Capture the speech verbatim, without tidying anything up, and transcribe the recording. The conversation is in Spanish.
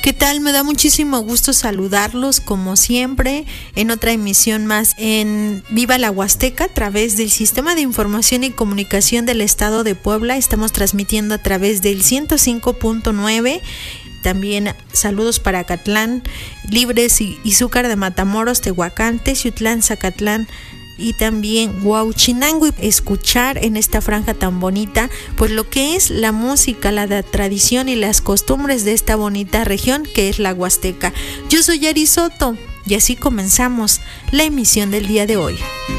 ¿Qué tal? Me da muchísimo gusto saludarlos como siempre en otra emisión más en Viva la Huasteca a través del Sistema de Información y Comunicación del Estado de Puebla. Estamos transmitiendo a través del ciento cinco punto nueve. También saludos para Acatlán, Libres y Izúcar de Matamoros, Tehuacán, Teciutlán, Zacatlán y también Huauchinango, y escuchar en esta franja tan bonita pues lo que es la música, la, la tradición y las costumbres de esta bonita región que es la Huasteca. Yo soy Yari Soto y así comenzamos la emisión del día de hoy.